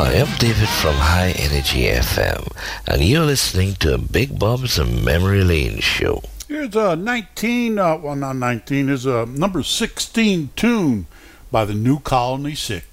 I am David from High Energy FM, and you're listening to Big Bob's Memory Lane Show. Here's a number 16 tune by the New Colony Six.